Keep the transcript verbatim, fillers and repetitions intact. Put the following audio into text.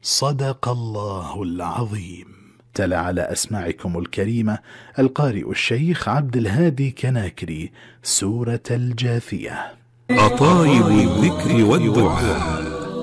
صدق الله العظيم. تلا على أسماعكم الكريمة القارئ الشيخ عبد الهادي كناكري سورة الجاثية. أطايب الذكر والدعاء.